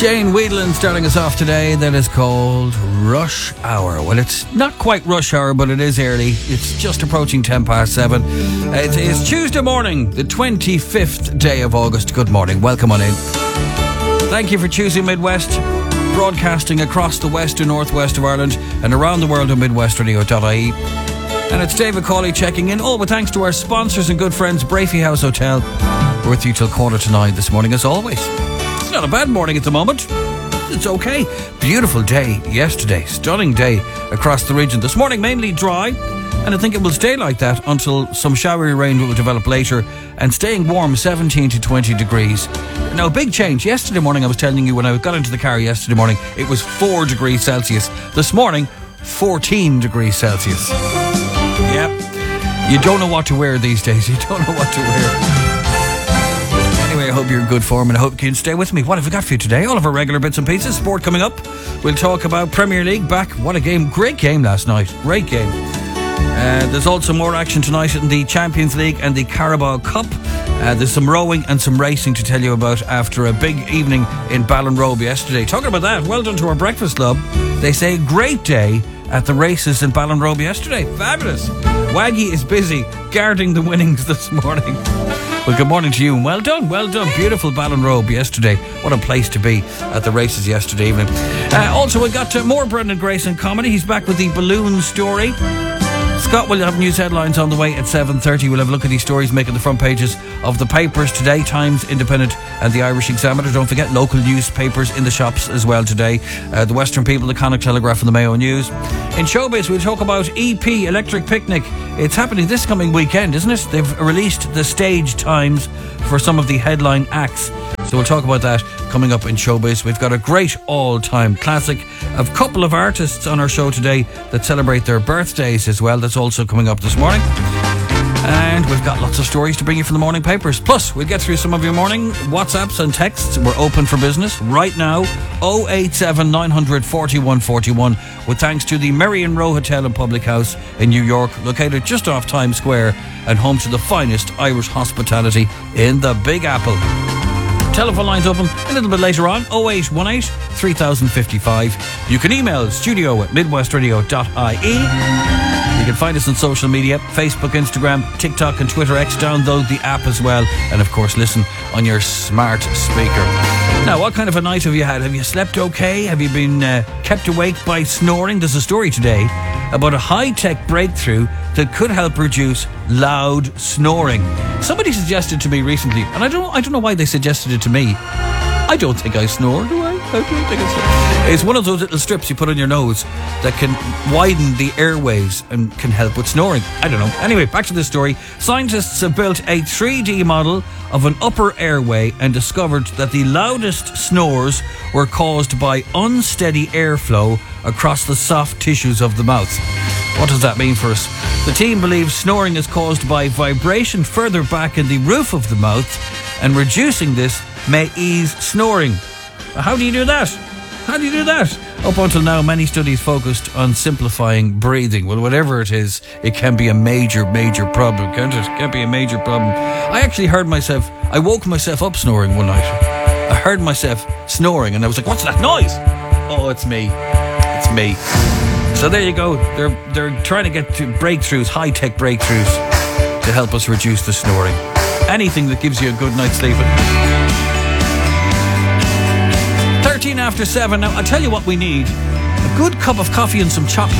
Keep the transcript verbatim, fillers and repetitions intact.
Jane Whelan starting us off today. That is called Rush Hour. Well, it's not quite rush hour, but it is early. It's just approaching ten past seven. It is Tuesday morning, the twenty-fifth day of August. Good morning. Welcome on in. Thank you for choosing Midwest, broadcasting across the west and northwest of Ireland and around the world on midwest radio dot I E. And it's David Cawley checking in. All with thanks to our sponsors and good friends, Brafey House Hotel. We're with you till quarter to nine this morning, as always. It's not a bad morning at the moment. It's okay. Beautiful day yesterday. Stunning day across the region. This morning mainly dry, and I think it will stay like that until some showery rain will develop later, and staying warm, seventeen to twenty degrees. Now, a big change. Yesterday morning, I was telling you when I got into the car yesterday morning, it was four degrees Celsius. This morning, fourteen degrees Celsius. Yep. You don't know what to wear these days. You don't know what to wear. Anyway, I hope you're in good form and I hope you can stay with me. What have we got for you today? All of our regular bits and pieces. Sport coming up. We'll talk about Premier League back. What a game. Great game last night. Great game. Uh, there's also more action tonight in the Champions League and the Carabao Cup. Uh, there's some rowing and some racing to tell you about after a big evening in Ballinrobe yesterday. Talking about that, well done to our breakfast club. They say great day at the races in Ballinrobe yesterday. Fabulous. Waggy is busy guarding the winnings this morning. Well, good morning to you and well done, well done. Beautiful Ballinrobe yesterday. What a place to be at the races yesterday evening. Uh, also, we got uh, more Brendan Grayson comedy. He's back with the balloon story. Scott will have news headlines on the way at seven thirty. We'll have a look at these stories making the front pages of the papers today. Times, Independent and the Irish Examiner. Don't forget local newspapers in the shops as well today. Uh, the Western People, the Connacht Telegraph and the Mayo News. In showbiz, we'll talk about E P, Electric Picnic. It's happening this coming weekend, isn't it? They've released the stage times for some of the headline acts. So we'll talk about that coming up in showbiz. We've got a great all-time classic. A couple of artists on our show today that celebrate their birthdays as well. That's also coming up this morning. And we've got lots of stories to bring you from the morning papers. Plus, we'll get through some of your morning WhatsApps and texts. We're open for business right now. oh eight seven nine hundred forty-one forty-one. With thanks to the Merrion Row Hotel and Public House in New York, located just off Times Square and home to the finest Irish hospitality in the Big Apple. Telephone lines open a little bit later on. oh eight one eight, three thousand fifty-five. You can email studio at midwest radio dot I E. You can find us on social media, Facebook, Instagram, TikTok and Twitter X. Download the app as well. And of course, listen on your smart speaker. Now, what kind of a night have you had? Have you slept okay? Have you been uh, kept awake by snoring? There's a story today about a high-tech breakthrough that could help reduce loud snoring. Somebody suggested to me recently, and I don't I don't know why they suggested it to me. I don't think I snore, do I? I don't think I snore. It's one of those little strips you put on your nose that can widen the airways and can help with snoring. I don't know. Anyway, back to this story. Scientists have built a three D model of an upper airway and discovered that the loudest snores were caused by unsteady airflow across the soft tissues of the mouth. What does that mean for us? The team believes snoring is caused by vibration further back in the roof of the mouth, and reducing this may ease snoring. How do you do that? How do you do that? Up until now, many studies focused on simplifying breathing. Well, whatever it is, it can be a major, major problem, can't it? It can be a major problem. I actually heard myself, I woke myself up snoring one night. I heard myself snoring and I was like, what's that noise? Oh, it's me. It's me. So there you go. They're they're trying to get to breakthroughs, high-tech breakthroughs to help us reduce the snoring. Anything that gives you a good night's sleeping. thirteen after seven. Now, I'll tell you what we need. A good cup of coffee and some chocolate.